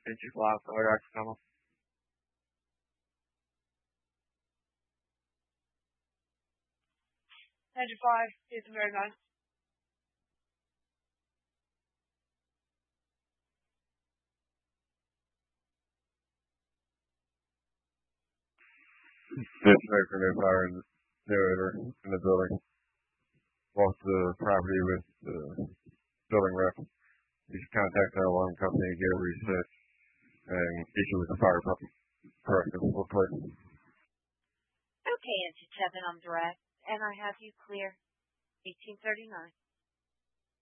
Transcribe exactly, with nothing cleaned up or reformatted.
ventifilar Tacoma. Engine five, Houston very nine. Dispatch for no fire and no odor in the building. Walk the property with the building rep. You should contact the alarm company, get it reset, and issue with the fire department. Correct. We'll clear. Okay, Engine seven, I'm direct, and I have you clear. eighteen thirty-nine.